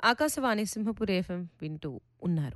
Akashvani Simhapuri FM వింటూ ఉన్నారు.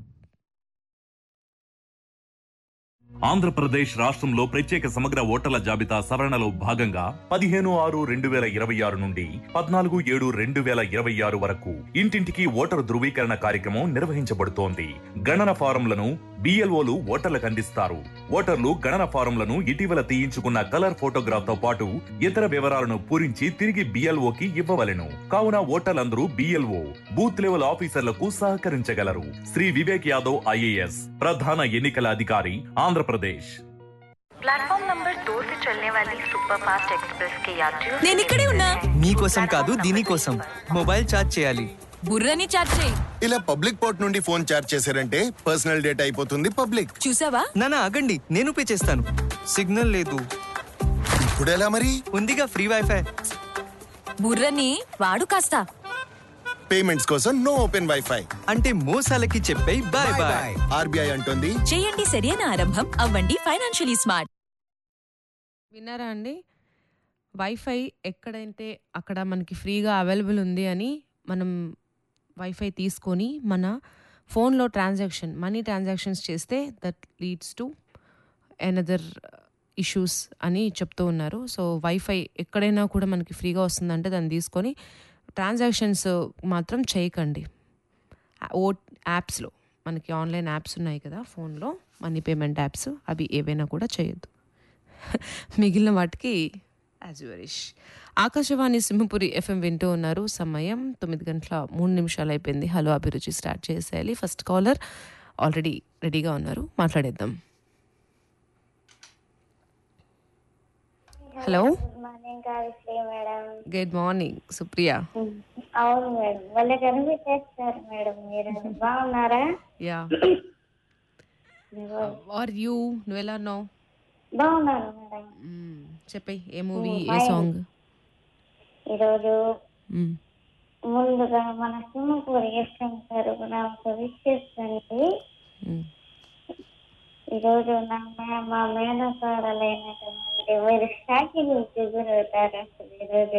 ఆంధ్రప్రదేశ్ రాష్ట్రంలో ప్రత్యేక సమగ్ర ఓటర్ల జాబితా సవరణలో భాగంగా 15/6/2026 నుండి 14/7/2026 వరకు ఇంటింటికి ఓటరు ధృవీకరణ కార్యక్రమం నిర్వహించబడుతోంది. గణన ఫారంలను బిఎల్ఓలు ఓటర్లకు అందిస్తారు. ఓటర్లు గణన ఫారంలను ఇటీవల తీయించుకున్న కలర్ ఫోటోగ్రాఫ్ తో పాటు ఇతర వివరాలను పూరించి తిరిగి బిఎల్ఓకి ఇవ్వవలెను. కావున ఓటర్లందరూ బిఎల్ఓ బూత్ లెవెల్ ఆఫీసర్లకు సహకరించగలరు. శ్రీ వివేక్ యాదవ్ ఐఏఎస్ ప్రధాన ఎన్నికల అధికారి ఆంధ్రప్రదేశ్. प्लेटफॉर्म नंबर 2 से चलने वाली सुपर फास्ट एक्सप्रेस के यात्रियों నేను ఇక్కడే ఉన్నా. మీకోసం కాదు దీనికోసం మొబైల్ ఛార్జ్ చేయాలి. బుర్రని చార్జ్ చేయి. ఇలా పబ్లిక్ పోర్ట్ నుండి ఫోన్ చార్జ్ చేశారంటే పర్సనల్ డేటా అయిపోతుంది పబ్లిక్. చూసావా? నానా ఆగండి, నేను పే చేస్తాను. సిగ్నల్ లేదు. ఇప్పుడు ఎలా మరి? ఉందిగా ఫ్రీ వైఫై. బుర్రని వాడు కాస్త. పేమెంట్స్ కోసం నో ఓపెన్ వైఫై. అంటే మోసాలకి చెప్పే బాయ్ బాయ్. ఆర్బీఐ అంటుంది చేయండి సరైన ఆరంభం, అవ్వండి ఫైనాన్షియలీ స్మార్ట్. విన్నారా అండి? వైఫై ఎక్కడైతే అక్కడ మనకి ఫ్రీగా అవైలబుల్ ఉంది అని మనం వైఫై తీసుకొని మన ఫోన్లో మనీ ట్రాన్సాక్షన్స్ చేస్తే that leads to another issues అని చెప్తూ ఉన్నారు. సో వైఫై ఎక్కడైనా కూడా మనకి ఫ్రీగా వస్తుందంటే దాన్ని తీసుకొని ట్రాన్సాక్షన్స్ మాత్రం చేయకండి. యాప్స్లో మనకి ఆన్లైన్ యాప్స్ ఉన్నాయి కదా ఫోన్లో, మనీ పేమెంట్ యాప్స్, అవి ఏవైనా కూడా చేయొద్దు. మిగిలిన వాటికి as you wish. Akashvani Simhapuri FM వింటూ ఉన్నారు. సమయం 9:03 అయిపోయింది. హలో అభిరుచి స్టార్ట్ చేసేయాలి. ఫస్ట్ కాలర్ ఆల్రెడీ రెడీగా ఉన్నారు, మాట్లాడేద్దాం. Hello, good morning Supriya. అవును మేడం, వాళ్ళే కనిపించేస్తారు మేడం. మీరు బాగున్నారా? Yeah, are you? నువ్వెలా ఉన్నావు? బాగున్నాను మేడం. చెప్పే, ఏ మూవీ, ఏ సాంగ్? ఈరోజు ముందుగా మన సింహపూర్ ఎఫ్ఎం తరపున ఒక విషెస్ అండి. ఈరోజు మా మేనసాడలైనటువంటి మీరు స్టాకింగ్ గురవుతారు. అసలు ఈరోజు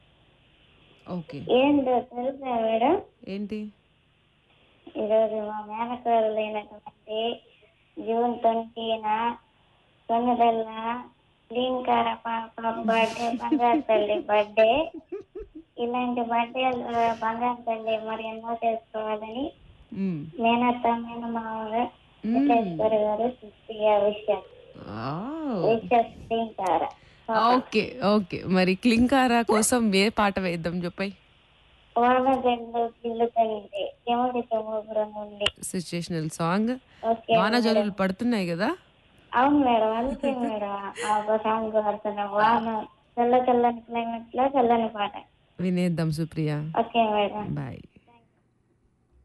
ఏంటో తెలుసా మేడం? ఏంటి? ఈరోజు మా మేనసాడలైనటువంటి జూన్ 20న తొమ్మిదల్ల లీంకార పాప బర్త్డే, బంగారు తల్లి బర్త్డే. ఇలాంటి బర్త్డే బంగారు తల్లి మరి ఎన్నో చేసుకోవాలని మేనత్త మేనమామగా వెంకటేశ్వర గారు సుప్రియ విషెస్ లీంకార. ఓకే ఓకే, మరి క్లింకారా కోసం ఏ పాట వేద్దాం చెప్పాయి? వానజల్లు గిల్లుతండి యముడి తొమ్మిదిపురం నుండి సిచ్యుయేషనల్ సాంగ్. వానజల్లులు పడుతున్నాయి కదా? అవును మేడం, అందుకే మేడం ఆ సాంగ్ పాడుతున్నాం. వాన చల్లని క్లైమేట్ లో చల్లని పాట వినేద్దాం సుప్రియ. Okay madam, bye.